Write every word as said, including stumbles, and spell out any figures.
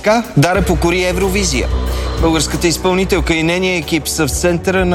така Дара покори Евровизия. Българската изпълнителка и нейния екип са в центъра на